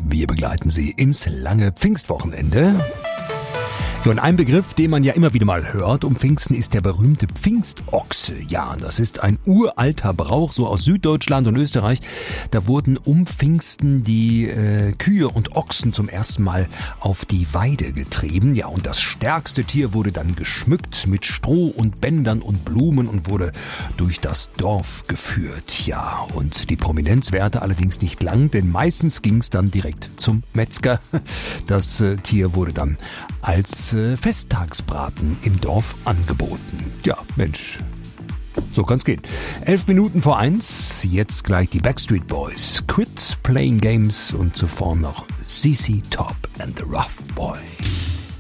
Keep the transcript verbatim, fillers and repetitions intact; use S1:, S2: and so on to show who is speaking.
S1: Wir begleiten Sie ins lange Pfingstwochenende. Ja, und ein Begriff, den man ja immer wieder mal hört um Pfingsten, ist der berühmte Pfingstochse. Ja, das ist ein uralter Brauch, so aus Süddeutschland und Österreich. Da wurden um Pfingsten die äh, Kühe und Ochsen zum ersten Mal auf die Weide getrieben. Ja, und das stärkste Tier wurde dann geschmückt mit Stroh und Bändern und Blumen und wurde durch das Dorf geführt. Ja, und die Prominenz währte allerdings nicht lang, denn meistens ging es dann direkt zum Metzger. Das äh, Tier wurde dann als Festtagsbraten im Dorf angeboten. Ja, Mensch, so kann's gehen. Elf Minuten vor eins, jetzt gleich die Backstreet Boys. Quit Playing Games und zuvor noch Z Z Top and the Rough Boy.